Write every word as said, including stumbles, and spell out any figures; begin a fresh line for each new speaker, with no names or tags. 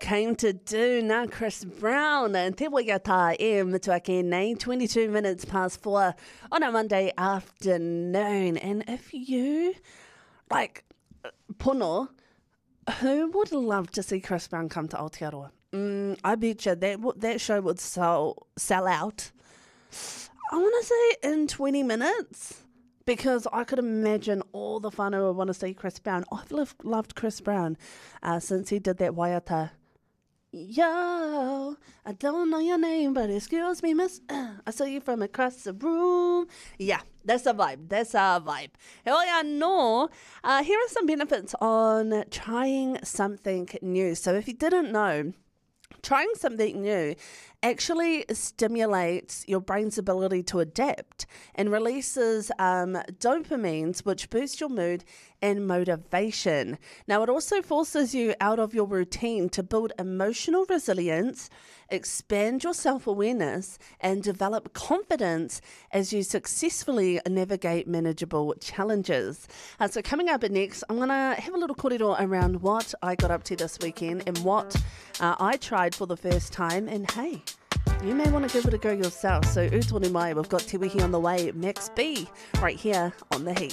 came to do na Chris Brown and te waiata e mituake nei twenty-two minutes past four on a Monday afternoon. And if you like pono, who would love to see Chris Brown come to Aotearoa? Mm, I bet you that that show would sell sell out. I want to say in twenty minutes. Because I could imagine all the whānau would want to see Chris Brown. I've loved, loved Chris Brown uh, since he did that waiata. Yo, I don't know your name, but excuse me, miss. Uh, I saw you from across the room. Yeah, that's a vibe. That's a vibe. Oh, yeah, no. Uh, here are some benefits on trying something new. So if you didn't know, trying something new actually stimulates your brain's ability to adapt and releases um, dopamines, which boost your mood and motivation. Now, it also forces you out of your routine to build emotional resilience, expand your self-awareness, and develop confidence as you successfully navigate manageable challenges. Uh, so coming up next, I'm going to have a little kōrero around what I got up to this weekend and what uh, I tried for the first time. And hey, you may want to give it a go yourself. So, utori mai, we've got Te Wihi on the way, Max B, right here on The Heat.